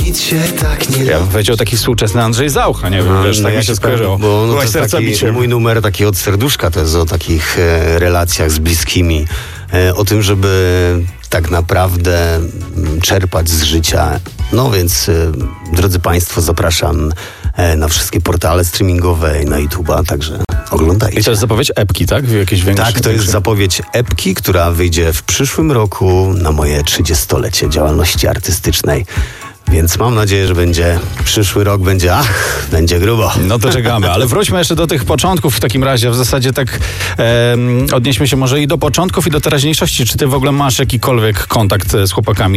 nic się tak nie Ja bym powiedział taki współczesny Andrzej Zaucha, nie wiem, wiesz, tak mi się skojarzyło. Bo Byłaś to serca taki, bicie. mój numer taki od serduszka to jest o takich relacjach z bliskimi, o tym, żeby tak naprawdę czerpać z życia. No więc, drodzy Państwo, zapraszam na wszystkie portale streamingowe i na YouTube'a, także oglądajcie. I to jest zapowiedź epki, tak? Jakieś większe, Tak, to jest zapowiedź epki, która wyjdzie w przyszłym roku na moje 30-lecie działalności artystycznej. Więc mam nadzieję, że przyszły rok będzie grubo. No to czekamy, ale wróćmy jeszcze do tych początków w takim razie. W zasadzie tak odnieśmy się może i do początków, i do teraźniejszości. Czy ty w ogóle masz jakikolwiek kontakt z chłopakami